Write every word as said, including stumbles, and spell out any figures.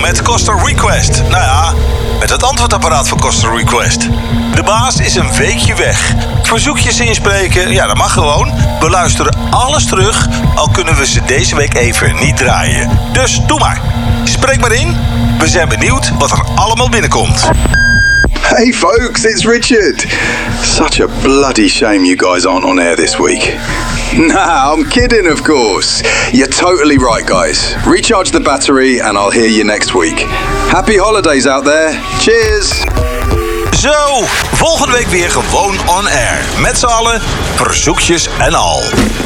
met Koster Request. Nou ja, met het antwoordapparaat van Koster Request. De baas is een weekje weg. Verzoekjes inspreken, ja, dat mag gewoon. We luisteren alles terug, al kunnen we ze deze week even niet draaien. Dus doe maar. Spreek maar in. We zijn benieuwd wat er allemaal binnenkomt. Hey folks, it's Richard. Such a bloody shame you guys aren't on air this week. Nah, I'm kidding, of course. You're totally right, guys. Recharge the battery and I'll hear you next week. Happy holidays out there. Cheers. Zo, volgende week weer gewoon on air. Met z'n allen, verzoekjes en al.